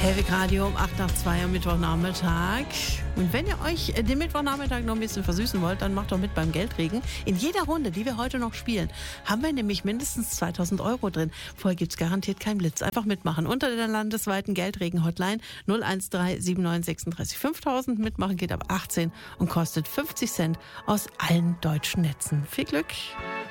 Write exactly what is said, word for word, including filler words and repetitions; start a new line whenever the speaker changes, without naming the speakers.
Helwig Radio um acht nach zwei am Mittwochnachmittag. Und wenn ihr euch den Mittwochnachmittag noch ein bisschen versüßen wollt, dann macht doch mit beim Geldregen. In jeder Runde, die wir heute noch spielen, haben wir nämlich mindestens zweitausend Euro drin. Vorher gibt's garantiert keinen Blitz. Einfach mitmachen. Unter der landesweiten Geldregen-Hotline null eins drei sieben neun sechs drei fünftausend. Mitmachen geht ab achtzehn und kostet fünfzig Cent aus allen deutschen Netzen. Viel Glück!